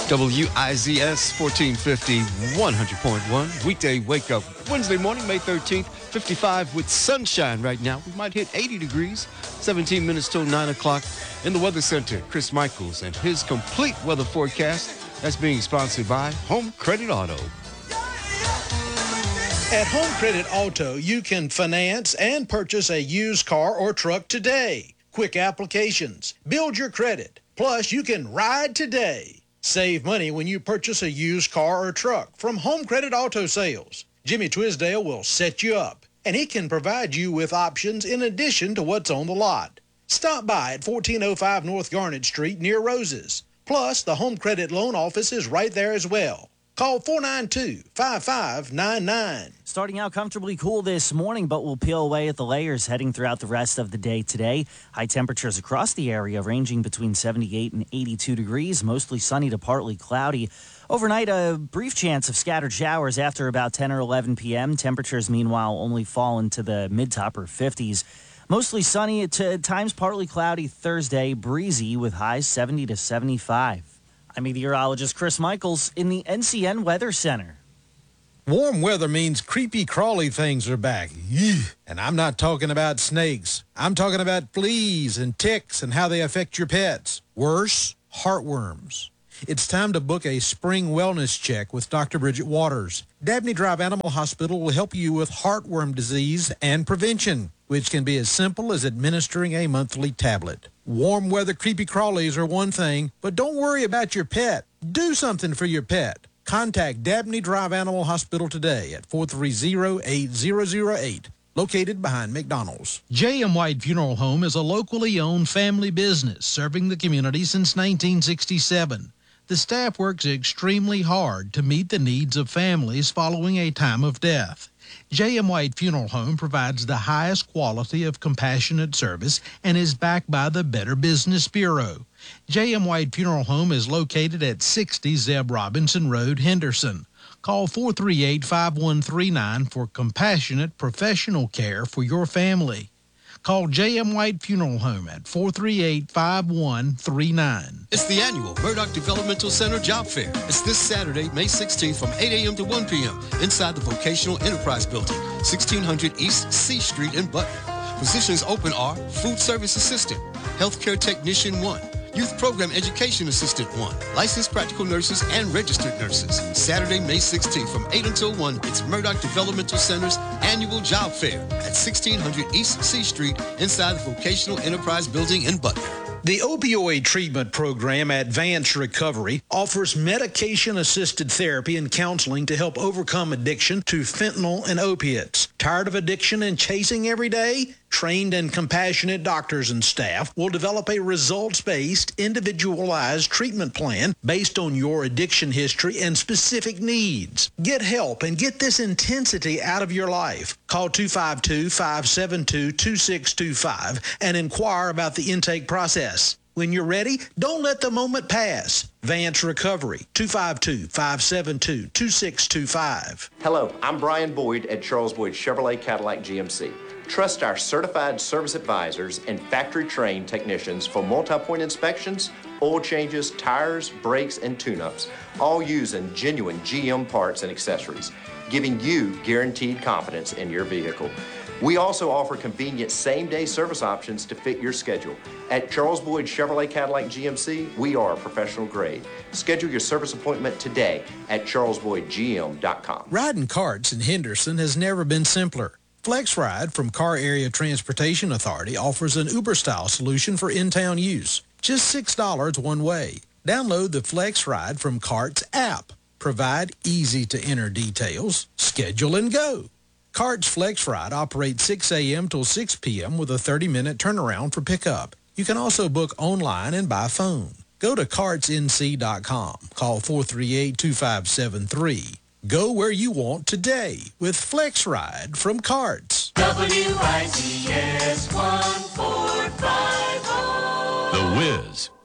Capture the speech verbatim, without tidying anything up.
W I Z S fourteen fifty, one hundred point one. Weekday wake up. Wednesday morning, May thirteenth, fifty-five with sunshine right now. We might hit eighty degrees, seventeen minutes till nine o'clock. In the Weather Center, Chris Michaels and his complete weather forecast. That's being sponsored by Home Credit Auto. At Home Credit Auto, you can finance and purchase a used car or truck today. Quick applications. Build your credit. Plus, you can ride today. Save money when you purchase a used car or truck from Home Credit Auto Sales. Jimmy Twisdale will set you up, and he can provide you with options in addition to what's on the lot. Stop by at fourteen oh five North Garnet Street near Roses. Plus, the Home Credit Loan Office is right there as well. Call four nine two, five five nine nine. Starting out comfortably cool this morning, but we'll peel away at the layers heading throughout the rest of the day today. High temperatures across the area ranging between seventy-eight and eighty-two degrees, mostly sunny to partly cloudy. Overnight, a brief chance of scattered showers after about ten or eleven p.m. Temperatures, meanwhile, only fall into the mid to upper fifties. Mostly sunny, at times partly cloudy Thursday, breezy with highs seventy to seventy-five. I'm meteorologist Chris Michaels in the N C N Weather Center. Warm weather means creepy, crawly things are back. Eugh. And I'm not talking about snakes. I'm talking about fleas and ticks and how they affect your pets. Worse, heartworms. It's time to book a spring wellness check with Doctor Bridget Waters. Dabney Drive Animal Hospital will help you with heartworm disease and prevention, which can be as simple as administering a monthly tablet. Warm weather creepy crawlies are one thing, but don't worry about your pet. Do something for your pet. Contact Dabney Drive Animal Hospital today at four three zero, eight zero zero eight, located behind McDonald's. J M. White Funeral Home is a locally owned family business serving the community since nineteen sixty-seven. The staff works extremely hard to meet the needs of families following a time of death. J M. White Funeral Home provides the highest quality of compassionate service and is backed by the Better Business Bureau. J M. White Funeral Home is located at sixty Zeb Robinson Road, Henderson. Call four three eight, five one three nine for compassionate professional care for your family. Call J M. White Funeral Home at four three eight, five one three nine. It's the annual Murdoch Developmental Center Job Fair. It's this Saturday, May sixteenth from eight a.m. to one p.m. inside the Vocational Enterprise Building, sixteen hundred East C Street in Butler. Positions open are Food Service Assistant, Healthcare Technician one, Youth Program Education Assistant one, Licensed Practical Nurses and Registered Nurses. Saturday, May sixteenth from eight until one, it's Murdoch Developmental Center's annual job fair at sixteen hundred East C Street inside the Vocational Enterprise Building in Butler. The opioid treatment program, Advanced Recovery, offers medication-assisted therapy and counseling to help overcome addiction to fentanyl and opiates. Tired of addiction and chasing every day? Trained and compassionate doctors and staff will develop a results-based, individualized treatment plan based on your addiction history and specific needs. Get help and get this intensity out of your life. Call two five two, five seven two, two six two five and inquire about the intake process. When you're ready, don't let the moment pass. Vance Recovery, two five two, five seven two, two six two five. Hello, I'm Brian Boyd at Charles Boyd Chevrolet Cadillac G M C. Trust our certified service advisors and factory-trained technicians for multi-point inspections, oil changes, tires, brakes, and tune-ups, all using genuine G M parts and accessories, giving you guaranteed confidence in your vehicle. We also offer convenient same-day service options to fit your schedule. At Charles Boyd Chevrolet Cadillac G M C, we are professional grade. Schedule your service appointment today at charles boyd g m dot com. Riding carts in Henderson has never been simpler. FlexRide from Car Area Transportation Authority offers an Uber-style solution for in-town use. Just six dollars one way. Download the FlexRide from Carts app. Provide easy-to-enter details. Schedule and go. Carts FlexRide operates six a.m. till six p.m. with a thirty-minute turnaround for pickup. You can also book online and by phone. Go to carts n c dot com. Call four three eight, two five seven three. Go where you want today with FlexRide from Carts. W I Z S one four five zero. The Wiz